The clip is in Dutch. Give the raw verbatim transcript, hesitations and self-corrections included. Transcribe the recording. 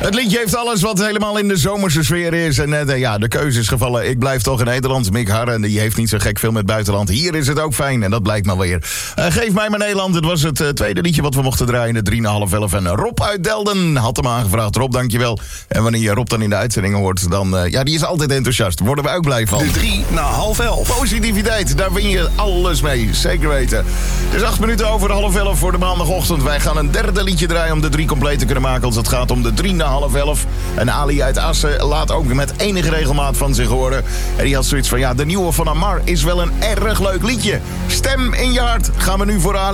Het liedje heeft alles wat helemaal in de zomerse sfeer is. En uh, ja, de keuze is gevallen. Ik blijf toch in Nederland. Mick Harren, die heeft niet zo gek veel met buitenland. Hier is het ook fijn en dat blijkt maar weer. Uh, geef mij maar Nederland. Het was het uh, tweede liedje wat we mochten draaien. De drie na half elf. En Rob uit Delden had hem aangevraagd. Rob, dankjewel. En wanneer je Rob dan in de uitzendingen hoort, dan... Uh, ja, die is altijd enthousiast. Daar worden we ook blij van. De drie na half elf. Positiviteit, daar win je alles mee. Zeker weten. Het is acht minuten over half elf voor de maandagochtend. Wij gaan een derde liedje draaien om de drie compleet te kunnen maken. Als het gaat om de drie na half elf. En Ali uit Assen laat ook met enige regelmaat van zich horen. En die had zoiets van, ja, de nieuwe van Amar is wel een erg leuk liedje. Stem in je hart gaan we nu voor Ali.